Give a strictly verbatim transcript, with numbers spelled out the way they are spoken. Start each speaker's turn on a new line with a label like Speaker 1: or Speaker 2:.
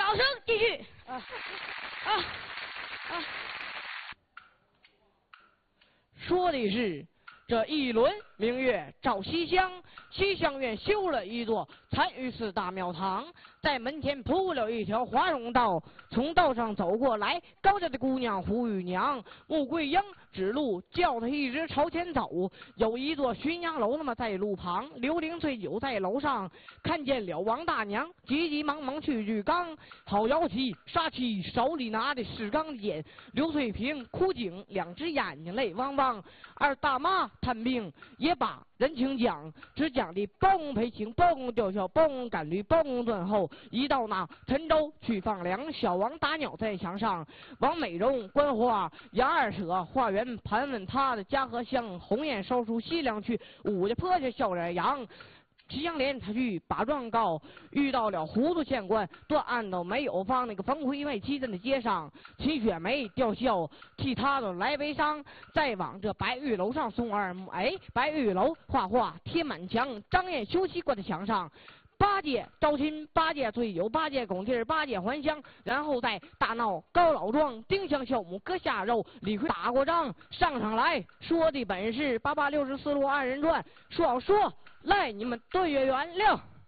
Speaker 1: 掌声继续。啊啊啊！说的是这一轮明月照西厢，西厢院修了一座参与寺大庙堂，在门前铺了一条华容道，从道上走过来，高家的姑娘胡玉娘，穆桂英指路叫她一直朝前走。有一座浔阳楼，那么在路旁，刘伶醉酒在楼上，看见了王大娘，急急忙忙去举缸，好摇旗杀气，手里拿的是钢剑。刘翠萍哭警，两只眼睛泪汪汪。二大妈探病也把人情讲，只讲的包公赔情，包公吊孝，包公赶驴，包公断后。一到那陈州去放粮，小王打鸟在墙上，王美荣观花，杨二舍花园盘问他的家和乡，鸿雁收出西凉去，武家坡下笑脸扬。齐香莲他去把状告，遇到了糊涂县官，断案都没有放那个冯奎为妻在那街上，秦雪梅吊孝，替他的来为商。再往这白玉楼上送二目，哎，白玉楼画画贴满墙，张燕休息挂在墙上。八戒招亲，八戒醉酒，八戒拱地，八戒还乡，然后再大闹高老庄，丁香孝母割下肉，李逵打过仗，上上来说的本是八八六十四路二人转，说好说来你们对月原谅。